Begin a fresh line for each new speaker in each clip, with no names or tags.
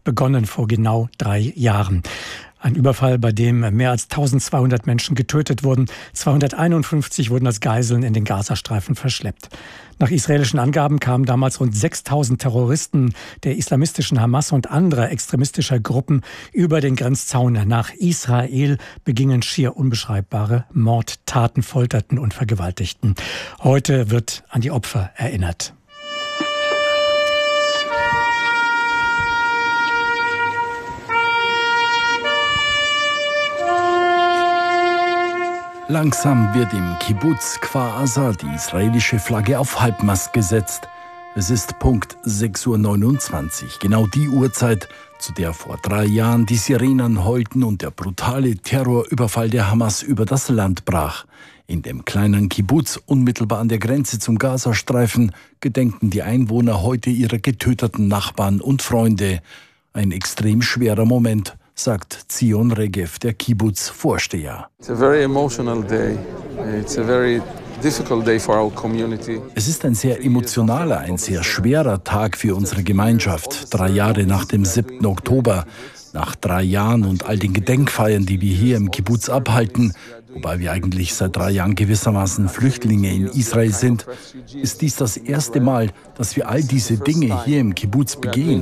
begonnen vor genau 3 Jahren. Ein Überfall, bei dem mehr als 1200 Menschen getötet wurden. 251 wurden als Geiseln in den Gazastreifen verschleppt. Nach israelischen Angaben kamen damals rund 6000 Terroristen der islamistischen Hamas und anderer extremistischer Gruppen über den Grenzzaun nach Israel, begingen schier unbeschreibbare Mordtaten, folterten und vergewaltigten. Heute wird an die Opfer erinnert.
Langsam wird im Kibbuz Kfar Aza die israelische Flagge auf Halbmast gesetzt. Es ist Punkt 6:29 Uhr, genau die Uhrzeit, zu der vor 3 Jahren die Sirenen heulten und der brutale Terrorüberfall der Hamas über das Land brach. In dem kleinen Kibbuz, unmittelbar an der Grenze zum Gazastreifen, gedenken die Einwohner heute ihrer getöteten Nachbarn und Freunde. Ein extrem schwerer Moment, sagt Zion Regev, der Kibbuz-Vorsteher. Es ist ein sehr emotionaler, ein sehr schwerer Tag für unsere Gemeinschaft. 3 Jahre nach dem 7. Oktober, nach 3 Jahren und all den Gedenkfeiern, die wir hier im Kibbuz abhalten, wobei wir eigentlich seit 3 Jahren gewissermaßen Flüchtlinge in Israel sind, ist dies das erste Mal, dass wir all diese Dinge hier im Kibbuz begehen.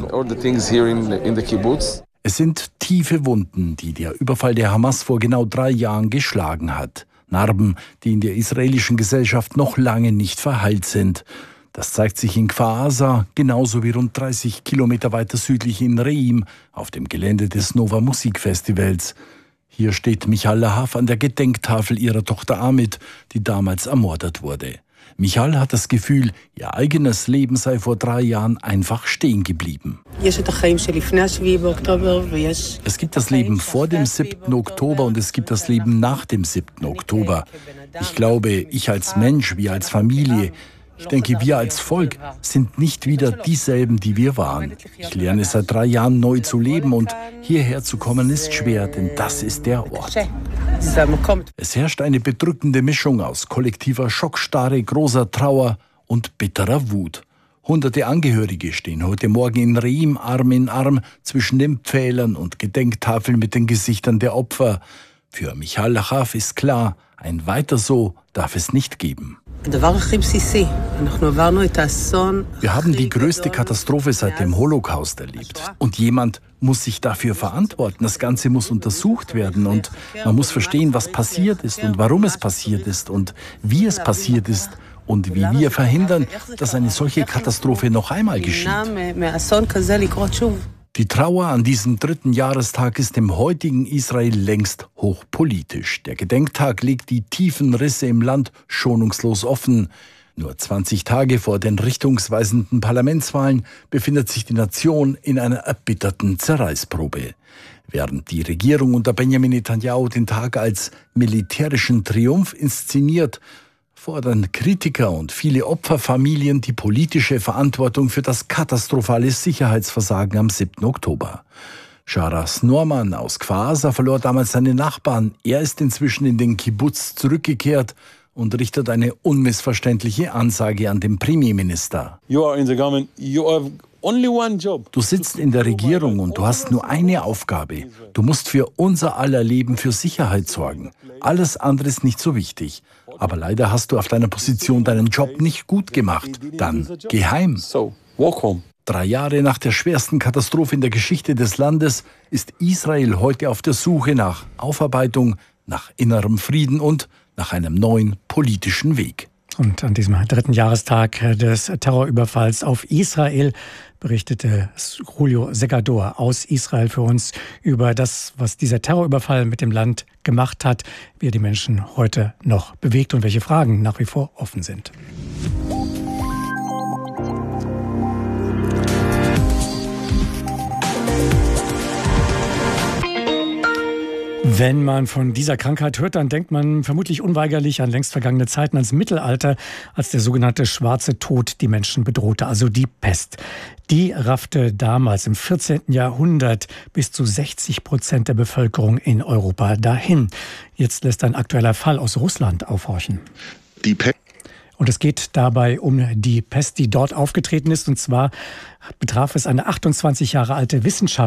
Es sind tiefe Wunden, die der Überfall der Hamas vor genau 3 Jahren geschlagen hat. Narben, die in der israelischen Gesellschaft noch lange nicht verheilt sind. Das zeigt sich in Kfar Aza, genauso wie rund 30 Kilometer weiter südlich in Reim, auf dem Gelände des Nova Musikfestivals. Hier steht Michal Lahav an der Gedenktafel ihrer Tochter Amit, die damals ermordet wurde. Michal hat das Gefühl, ihr eigenes Leben sei vor 3 Jahren einfach stehen geblieben. Es gibt das Leben vor dem 7. Oktober und es gibt das Leben nach dem 7. Oktober. Ich glaube, ich als Mensch, wir als Familie, ich denke, wir als Volk sind nicht wieder dieselben, die wir waren. Ich lerne seit 3 Jahren neu zu leben und hierher zu kommen ist schwer, denn das ist der Ort. Es herrscht eine bedrückende Mischung aus kollektiver Schockstarre, großer Trauer und bitterer Wut. Hunderte Angehörige stehen heute Morgen in Reim Arm in Arm zwischen den Pfählern und Gedenktafeln mit den Gesichtern der Opfer. Für Michal Lahav ist klar, ein Weiter so darf es nicht geben. Wir haben die größte Katastrophe seit dem Holocaust erlebt. Und jemand muss sich dafür verantworten. Das Ganze muss untersucht werden und man muss verstehen, was passiert ist und warum es passiert ist und wie es passiert ist und wie wir verhindern, dass eine solche Katastrophe noch einmal geschieht. Die Trauer an diesem 3. Jahrestag ist im heutigen Israel längst hochpolitisch. Der Gedenktag legt die tiefen Risse im Land schonungslos offen. Nur 20 Tage vor den richtungsweisenden Parlamentswahlen befindet sich die Nation in einer erbitterten Zerreißprobe. Während die Regierung unter Benjamin Netanyahu den Tag als militärischen Triumph inszeniert, fordern Kritiker und viele Opferfamilien die politische Verantwortung für das katastrophale Sicherheitsversagen am 7. Oktober. Sharas Norman aus Kfar Aza verlor damals seine Nachbarn. Er ist inzwischen in den Kibbuz zurückgekehrt und richtet eine unmissverständliche Ansage an den Premierminister. Du sitzt in der Regierung und du hast nur eine Aufgabe. Du musst für unser aller Leben für Sicherheit sorgen. Alles andere ist nicht so wichtig. Aber leider hast du auf deiner Position deinen Job nicht gut gemacht. Dann geh heim. 3 Jahre nach der schwersten Katastrophe in der Geschichte des Landes ist Israel heute auf der Suche nach Aufarbeitung, nach innerem Frieden und nach einem neuen politischen Weg.
Und an diesem 3. Jahrestag des Terrorüberfalls auf Israel berichtete Julio Segador aus Israel für uns über das, was dieser Terrorüberfall mit dem Land gemacht hat, wie er die Menschen heute noch bewegt und welche Fragen nach wie vor offen sind. Wenn man von dieser Krankheit hört, dann denkt man vermutlich unweigerlich an längst vergangene Zeiten, ans Mittelalter, als der sogenannte Schwarze Tod die Menschen bedrohte, also die Pest. Die raffte damals im 14. Jahrhundert bis zu 60% der Bevölkerung in Europa dahin. Jetzt lässt ein aktueller Fall aus Russland aufhorchen.
Die Pest.
Und es geht dabei um die Pest, die dort aufgetreten ist. Und zwar betraf es eine 28 Jahre alte Wissenschaftlerin,